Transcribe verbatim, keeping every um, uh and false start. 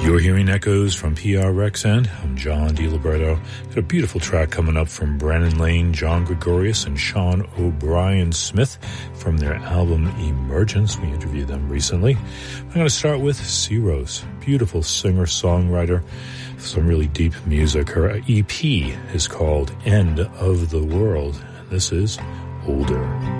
You're hearing echoes from P R X, and I'm John DiLiberto. Got a beautiful track coming up from Brandon Lane, John Gregorius, and Sean O'Brien Smith from their album Emergence. We interviewed them recently. I'm going to start with C-Rose, beautiful singer-songwriter, some really deep music. Her E P is called End of the World. This is Older.